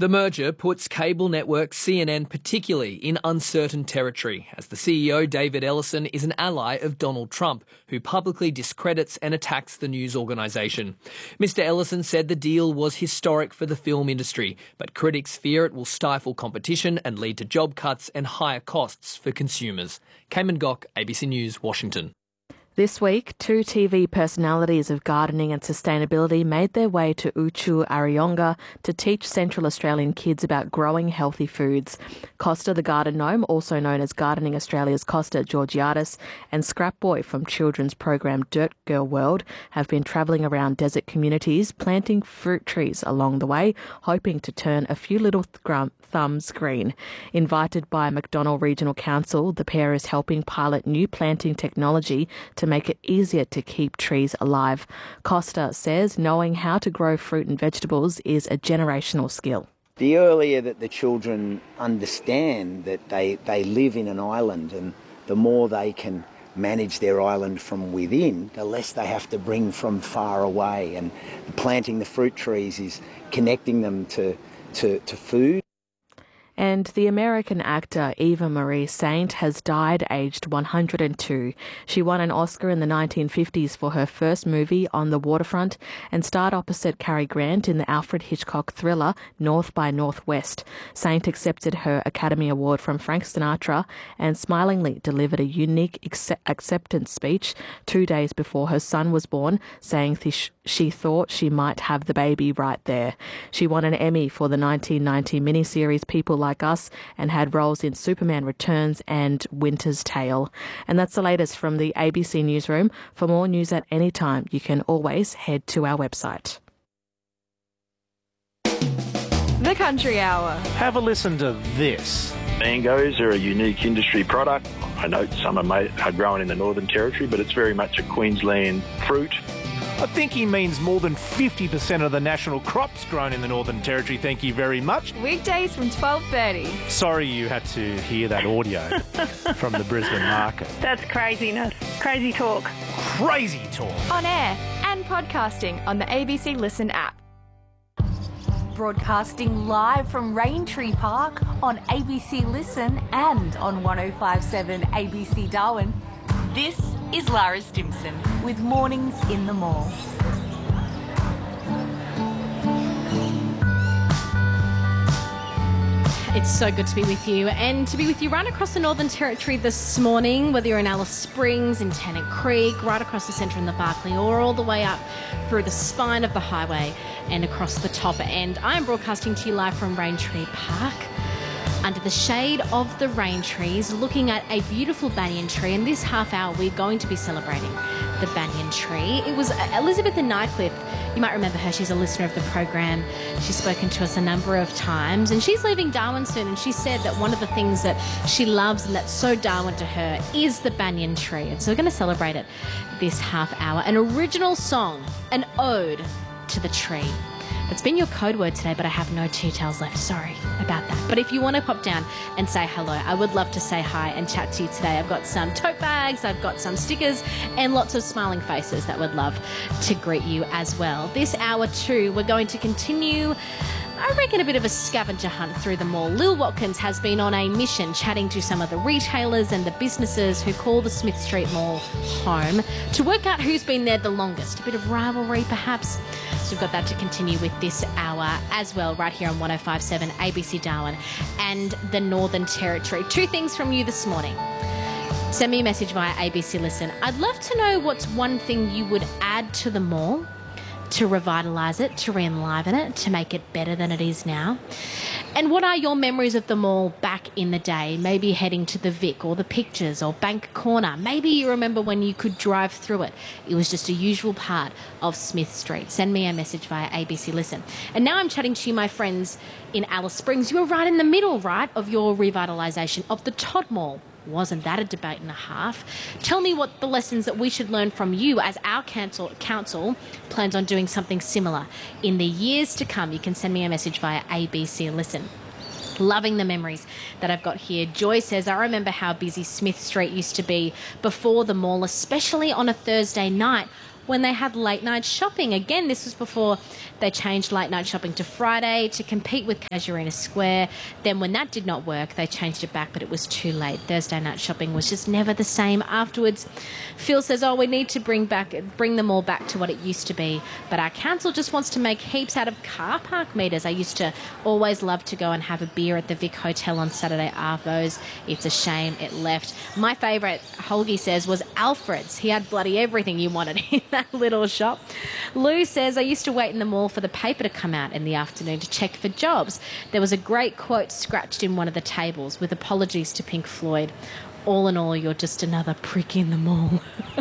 The merger puts cable network CNN particularly in uncertain territory, as the CEO, David Ellison, is an ally of Donald Trump, who publicly discredits and attacks the news organisation. Mr Ellison said the deal was historic for the film industry, but critics fear it will stifle competition and lead to job cuts and higher costs for consumers. Cayman Gok, ABC News, Washington. This week, two TV personalities of gardening and sustainability made their way to Uchu Ariyonga to teach Central Australian kids about growing healthy foods. Costa the garden gnome, also known as Gardening Australia's Costa Georgiadis, and Scrap Boy from children's program Dirt Girl World have been travelling around desert communities, planting fruit trees along the way, hoping to turn a few little thumbs green. Invited by Macdonnell Regional Council, the pair is helping pilot new planting technology to make it easier to keep trees alive. Costa says knowing how to grow fruit and vegetables is a generational skill. The earlier that the children understand that they live in an island, and the more they can manage their island from within, the less they have to bring from far away. And planting the fruit trees is connecting them to food. And the American actor Eva Marie Saint has died aged 102. She won an Oscar in the 1950s for her first movie, On the Waterfront, and starred opposite Cary Grant in the Alfred Hitchcock thriller North by Northwest. Saint accepted her Academy Award from Frank Sinatra and smilingly delivered a unique acceptance speech 2 days before her son was born, saying she thought she might have the baby right there. She won an Emmy for the 1990 miniseries People Like Us and had roles in Superman Returns and Winter's Tale. And that's the latest from the ABC Newsroom. For more news at any time, you can always head to our website. The Country Hour. Have a listen to this. Mangoes are a unique industry product. I know some are grown in the Northern Territory, but it's very much a Queensland fruit. I think he means more than 50% of the national crops grown in the Northern Territory. Thank you very much. Weekdays from 12:30. Sorry you had to hear that audio from the Brisbane market. That's craziness. Crazy talk. Crazy talk. On air and podcasting on the ABC Listen app. Broadcasting live from Raintree Park on ABC Listen and on 105.7 ABC Darwin. This is Lara Stimson with Mornings in the Mall. It's so good to be with you, and to be with you right across the Northern Territory this morning, whether you're in Alice Springs, in Tennant Creek, right across the centre in the Barkly, or all the way up through the spine of the highway and across the top end. I'm broadcasting to you live from Raintree Park, under the shade of the rain trees, looking at a beautiful banyan tree. And this half hour, we're going to be celebrating the banyan tree. It was Elizabeth Nycliffe. You might remember her. She's a listener of the program. She's spoken to us a number of times, and she's leaving Darwin soon. And she said that one of the things that she loves and that's so Darwin to her is the banyan tree. And so we're going to celebrate it this half hour. An original song, an ode to the tree. It's been your code word today, but I have no details left. Sorry about that. But if you want to pop down and say hello, I would love to say hi and chat to you today. I've got some tote bags, I've got some stickers, and lots of smiling faces that would love to greet you as well. This hour too, we're going to continue, I reckon, a bit of a scavenger hunt through the mall. Lil Watkins has been on a mission chatting to some of the retailers and the businesses who call the Smith Street Mall home to work out who's been there the longest. A bit of rivalry perhaps. So we've got that to continue with this hour as well, right here on 105.7 ABC Darwin and the Northern Territory. Two things from you this morning. Send me a message via ABC Listen. I'd love to know what's one thing you would add to the mall to revitalise it, to re-enliven it, to make it better than it is now. And what are your memories of the mall back in the day? Maybe heading to the Vic or the Pictures or Bank Corner. Maybe you remember when you could drive through it. It was just a usual part of Smith Street. Send me a message via ABC Listen. And now I'm chatting to you, my friends, in Alice Springs. You were right in the middle, right, of your revitalisation of the Todd Mall. Wasn't that a debate and a half? Tell me what the lessons that we should learn from you as our council plans on doing something similar in the years to come. You can send me a message via ABC Listen. Loving the memories that I've got here. Joy says, I remember how busy Smith Street used to be before the mall, especially on a Thursday night when they had late night shopping. Again, this was before they changed late night shopping to Friday to compete with Casuarina Square. Then when that did not work, they changed it back, but it was too late. Thursday night shopping was just never the same afterwards. Phil says, we need to bring them all back to what it used to be. But our council just wants to make heaps out of car park meters. I used to always love to go and have a beer at the Vic Hotel on Saturday arvos. It's a shame it left. My favourite, Holgi says, was Alfred's. He had bloody everything you wanted in that little shop. Lou says, I used to wait in the mall for the paper to come out in the afternoon to check for jobs. There was a great quote scratched in one of the tables with apologies to Pink Floyd. All in all, you're just another prick in the mall.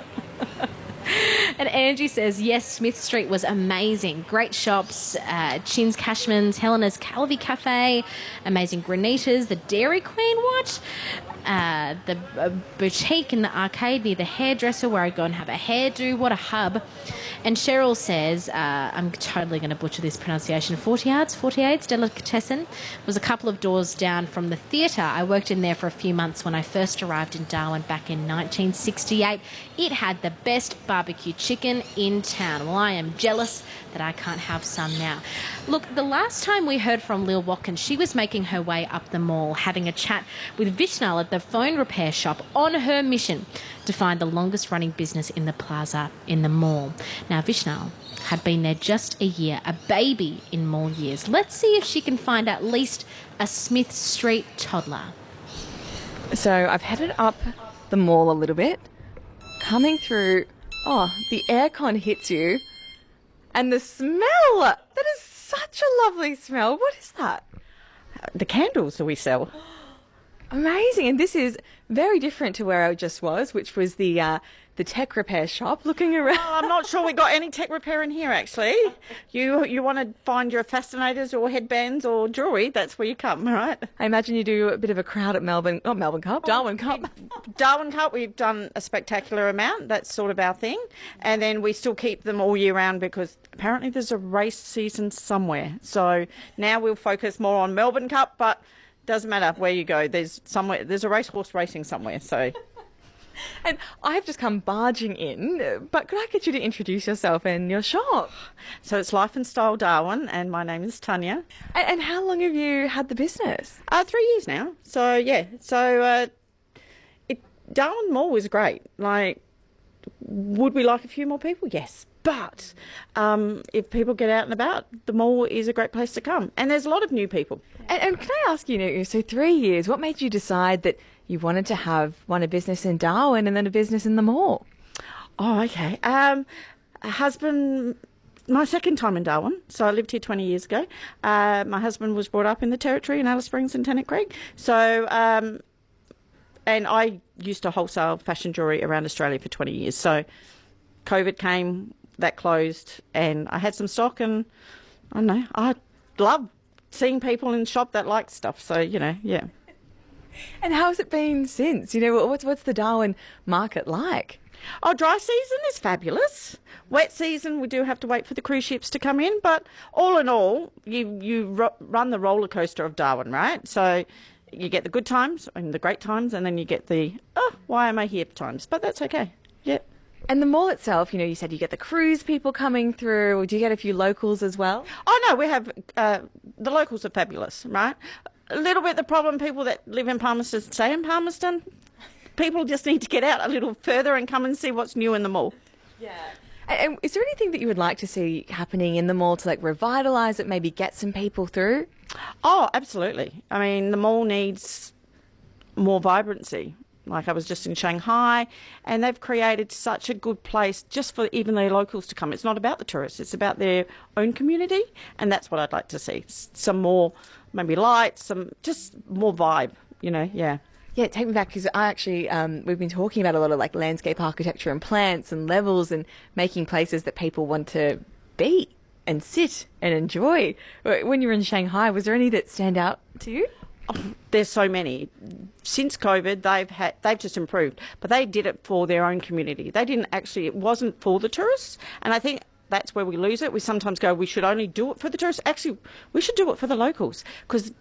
And Angie says, yes, Smith Street was amazing. Great shops, Chin's Cashman's, Helena's Calvi Cafe, amazing Granitas, the Dairy Queen, what? The boutique in the arcade near the hairdresser where I'd go and have a hairdo. What a hub. And Cheryl says, I'm totally going to butcher this pronunciation, 48's Delicatessen was a couple of doors down from the theatre. I worked in there for a few months when I first arrived in Darwin back in 1968. It had the best barbecue chicken in town. Well, I am jealous that I can't have some now. Look, the last time we heard from Lil Watkins, she was making her way up the mall, having a chat with Vishnal at the phone repair shop on her mission to find the longest running business in the plaza in the mall. Now, Vishnal had been there just a year, a baby in mall years. Let's see if she can find at least a Smith Street toddler. So I've headed up the mall a little bit, coming through, the aircon hits you, and the smell, that is such a lovely smell. What is that? The candles that we sell. Amazing. And this is very different to where I just was, which was the tech repair shop. Looking around. Oh, I'm not sure we got any tech repair in here, actually. You want to find your fascinators or headbands or jewellery, that's where you come, right? I imagine you do a bit of a crowd at Darwin Cup. Darwin Cup, we've done a spectacular amount. That's sort of our thing. And then we still keep them all year round because apparently there's a race season somewhere. So now we'll focus more on Melbourne Cup, but doesn't matter where you go. There's a racehorse racing somewhere, so... And I've just come barging in, but could I get you to introduce yourself and your shop? So it's Life and Style Darwin, and my name is Tanya. And how long have you had the business? 3 years now. So, yeah. So, Darwin Mall was great. Like, would we like a few more people? Yes. But if people get out and about, the mall is a great place to come. And there's a lot of new people. And can I ask you, so 3 years, what made you decide that you wanted to have a business in Darwin and then a business in the mall? Oh, okay. A husband, my second time in Darwin, so I lived here 20 years ago. My husband was brought up in the Territory in Alice Springs and Tennant Creek. So, and I used to wholesale fashion jewellery around Australia for 20 years. So COVID came, that closed, and I had some stock, and I don't know, I love seeing people in the shop that like stuff. So, yeah. And how has it been since? What's the Darwin market like? Oh, dry season is fabulous. Wet season, we do have to wait for the cruise ships to come in. But all in all, you run the roller coaster of Darwin, right? So you get the good times and the great times, and then you get the, why am I here times? But that's okay. Yeah. And the mall itself, you said you get the cruise people coming through. Do you get a few locals as well? Oh, no, we have, the locals are fabulous, right? A little bit the problem, people that live in Palmerston stay in Palmerston. People just need to get out a little further and come and see what's new in the mall. Yeah. And is there anything that you would like to see happening in the mall to revitalise it, maybe get some people through? Oh, absolutely. I mean, the mall needs more vibrancy. Like, I was just in Shanghai, and they've created such a good place just for even their locals to come. It's not about the tourists, it's about their own community, and that's what I'd like to see. Some more, maybe lights, just more vibe, yeah. Yeah, take me back, because I actually, we've been talking about a lot of landscape architecture and plants and levels and making places that people want to be and sit and enjoy. When you were in Shanghai, was there any that stand out to you? Oh, there's so many. Since COVID, they've just improved, but they did it for their own community. They didn't actually, it wasn't for the tourists, and I think that's where we lose it. We sometimes go, we should only do it for the tourists. Actually, we should do it for the locals, because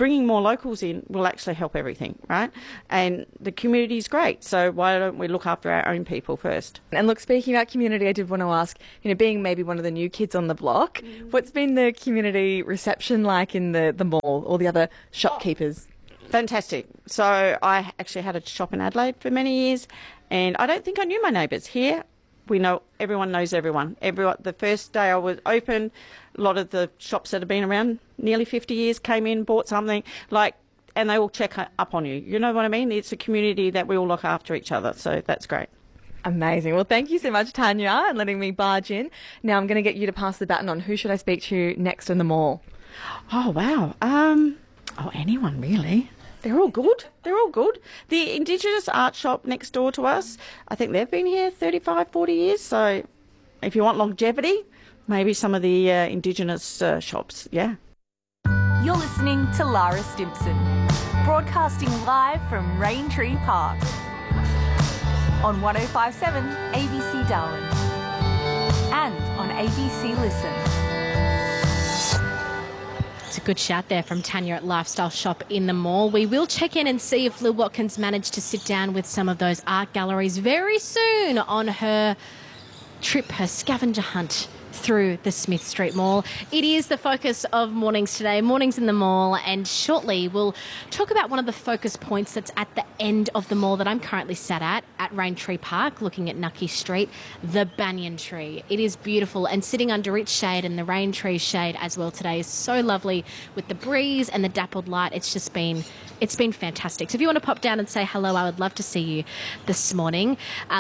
bringing more locals in will actually help everything, right? And the community is great, so why don't we look after our own people first? And look, speaking about community, I did want to ask, being maybe one of the new kids on the block, what's been the community reception like in the mall, or the other shopkeepers? Fantastic. So I actually had a shop in Adelaide for many years, and I don't think I knew my neighbours. Here, everyone knows everyone. The first day I was open, a lot of the shops that have been around nearly 50 years came in, bought something, and they all check up on you. You know what I mean? It's a community that we all look after each other, so that's great. Amazing. Well, thank you so much, Tanya, and letting me barge in. Now I'm going to get you to pass the baton on. Who should I speak to next in the mall? Oh, wow. Anyone really. They're all good. The Indigenous art shop next door to us, I think they've been here 35, 40 years. So if you want longevity, maybe some of the Indigenous shops, yeah. You're listening to Lara Stimpson, broadcasting live from Raintree Park on 105.7 ABC Darwin and on ABC Listen. It's a good shout there from Tanya at Lifestyle Shop in the mall. We will check in and see if Lou Watkins managed to sit down with some of those art galleries very soon on her trip, her scavenger hunt through the Smith Street Mall. It is the focus of Mornings today, Mornings in the Mall, and shortly we'll talk about one of the focus points that's at the end of the mall that I'm currently sat at Raintree Park, looking at Nucky Street, the banyan tree. It is beautiful, and sitting under its shade and the rain tree shade as well today is so lovely with the breeze and the dappled light. It's been fantastic. So if you want to pop down and say hello, I would love to see you this morning.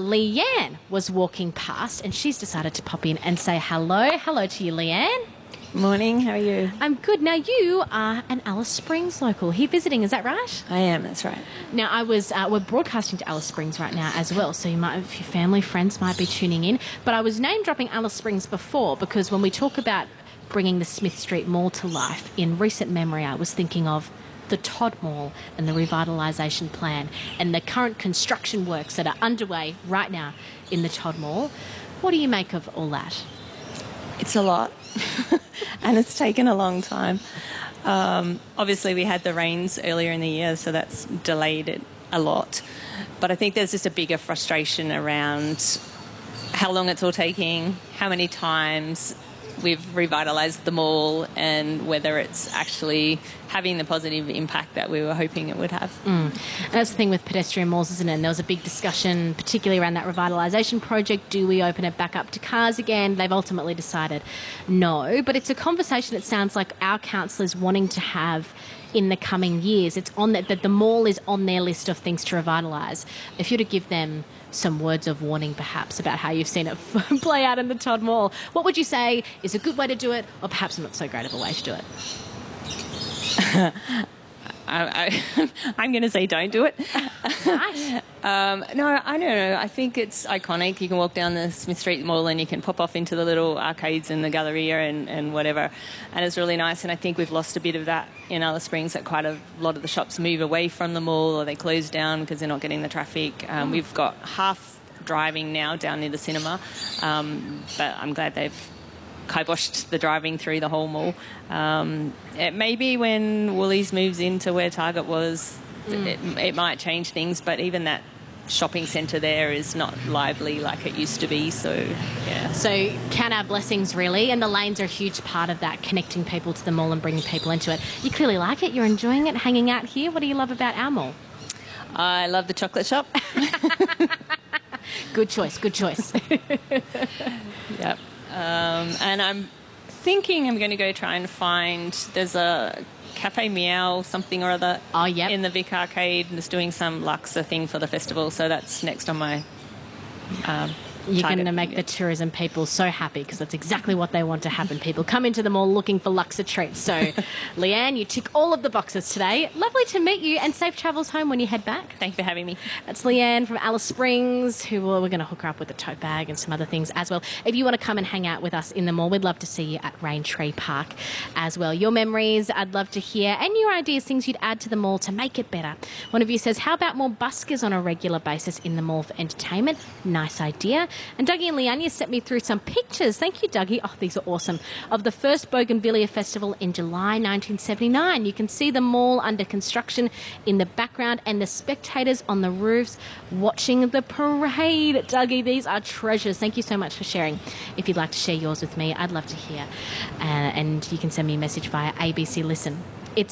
Leanne was walking past and she's decided to pop in and say hello. Hello to you, Leanne. Morning, how are you? I'm good. Now, you are an Alice Springs local here visiting, is that right? I am, that's right. Now, we're broadcasting to Alice Springs right now as well, so your family, friends might be tuning in. But I was name-dropping Alice Springs before because when we talk about bringing the Smith Street Mall to life, in recent memory, I was thinking of the Todd Mall and the revitalisation plan and the current construction works that are underway right now in the Todd Mall. What do you make of all that? It's a lot and it's taken a long time. Obviously we had the rains earlier in the year, so that's delayed it a lot. But I think there's just a bigger frustration around how long it's all taking, how many times we've revitalised the mall, and whether it's actually having the positive impact that we were hoping it would have. And that's the thing with pedestrian malls, isn't it? And there was a big discussion, particularly around that revitalisation project. Do we open it back up to cars again? They've ultimately decided no. But it's a conversation it sounds like our councillors wanting to have in the coming years. It's on that the mall is on their list of things to revitalise. If you're to give them some words of warning, perhaps, about how you've seen it play out in the Todd Mall, what would you say is a good way to do it, or perhaps not so great of a way to do it? I'm going to say don't do it. Right. No, I don't know. I think it's iconic. You can walk down the Smith Street Mall and you can pop off into the little arcades and the Galleria and whatever. And it's really nice. And I think we've lost a bit of that in Alice Springs, that quite a lot of the shops move away from the mall or they close down because they're not getting the traffic. We've got half driving now down near the cinema. But I'm glad they've kiboshed the driving through the whole mall. It may be when Woolies moves into where Target was, it might change things, but even that shopping centre there is not lively like it used to be, so yeah. So count our blessings, really, and the lanes are a huge part of that, connecting people to the mall and bringing people into it. You clearly like it, you're enjoying it, hanging out here. What do you love about our mall? I love the chocolate shop. Good choice, good choice. Yep. And I'm thinking I'm going to go try and find, there's a Cafe Meow something or other in the Vic Arcade, and it's doing some Luxor thing for the festival, so that's next on my You're going to make the tourism people so happy, because that's exactly what they want to happen. People come into the mall looking for Luxor treats. So, Leanne, you tick all of the boxes today. Lovely to meet you, and safe travels home when you head back. Thank you for having me. That's Leanne from Alice Springs, who we're going to hook her up with a tote bag and some other things as well. If you want to come and hang out with us in the mall, we'd love to see you at Raintree Park as well. Your memories, I'd love to hear, and your ideas, things you'd add to the mall to make it better. One of you says, how about more buskers on a regular basis in the mall for entertainment? Nice idea. And Dougie and Leania sent me through some pictures. Thank you, Dougie. Oh, these are awesome. Of the first Bougainvillea Festival in July 1979. You can see the mall under construction in the background and the spectators on the roofs watching the parade. Dougie, these are treasures. Thank you so much for sharing. If you'd like to share yours with me, I'd love to hear. And you can send me a message via ABC Listen.